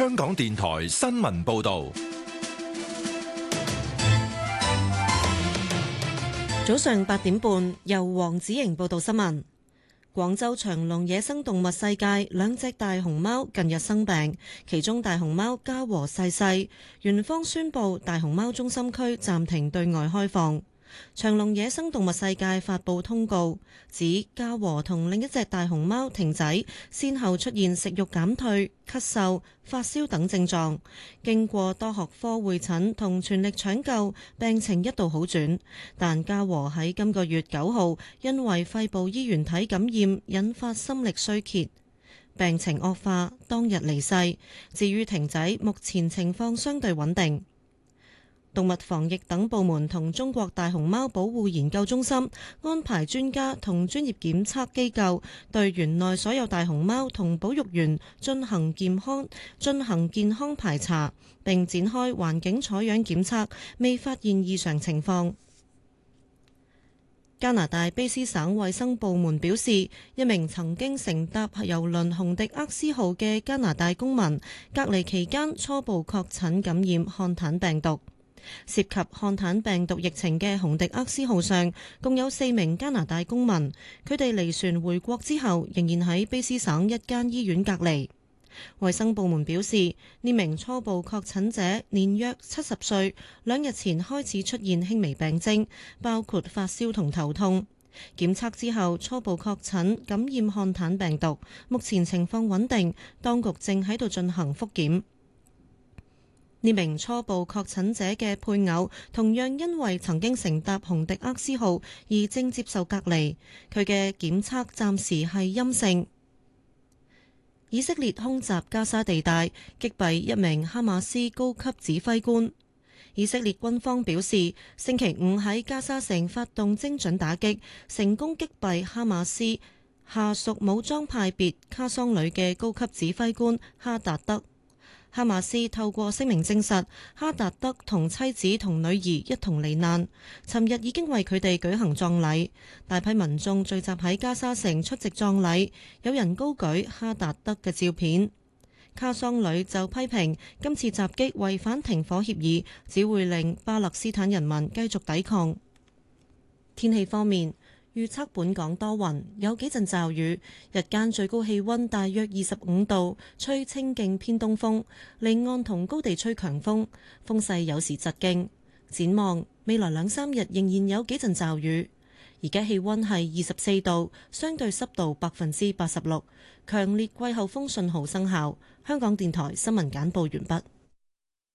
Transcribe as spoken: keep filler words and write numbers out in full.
香港電台新聞報道。 早上八點半，由黃子瑩報道新聞。廣州長隆野生動物世界兩隻大熊貓近日生病，其中大熊貓嘉禾逝世，園方宣布大熊貓中心區暫停對外開放。長隆野生動物世界發布通告，指嘉禾同另一隻大熊貓婷仔先後出現食慾減退、咳嗽、發燒等症狀，經過多學科會診同全力搶救，病情一度好轉，但嘉禾喺今個月九號因為肺部衣原體感染引發心力衰竭，病情惡化，當日離世。至於婷仔，目前情況相對穩定。動物防疫等部門同中國大熊貓保護研究中心安排專家同專業檢測機構對園內所有大熊貓同保育員進行健康進行健康排查，並展開環境採樣檢測，未發現異常情況。加拿大卑斯省衛生部門表示，一名曾經乘搭郵輪紅迪厄斯號嘅加拿大公民隔離期間初步確診感染漢坦病毒。涉及漢坦病毒疫情嘅紅迪厄斯號上共有四名加拿大公民，佢哋離船回國之後仍然喺卑斯省一間醫院隔離。衛生部門表示，呢名初步確診者年約七十歲，兩日前開始出現輕微病徵，包括發燒同頭痛。檢測之後初步確診感染漢坦病毒，目前情況穩定，當局正喺度進行復檢。呢名初步確診者嘅配偶同樣因為曾經乘搭紅迪厄斯號而正接受隔離，佢嘅檢測暫時係陰性。以色列空襲加沙地帶，擊斃一名哈馬斯高級指揮官。以色列軍方表示，星期五喺加沙城發動精準打擊，成功擊斃哈馬斯下屬武裝派別卡桑旅嘅高級指揮官哈達德。哈馬斯透過聲明證實，哈達德同妻子同女兒一同罹難。尋日已經為佢哋舉行葬禮，大批民眾聚集喺加沙城出席葬禮，有人高舉哈達德嘅照片。卡桑旅就批評今次襲擊違反停火協議，只會令巴勒斯坦人民繼續抵抗。天氣方面，預測本港多雲，有幾陣驟雨，日間最高氣溫大約二十五度，吹清勁偏東風，離岸同高地吹強風，風勢有時疾勁。展望未來兩三日仍然有幾陣驟雨。而家氣溫係二十四度，相對濕度百分之八十六，強烈季候風信號生效。香港電台新聞簡報完畢。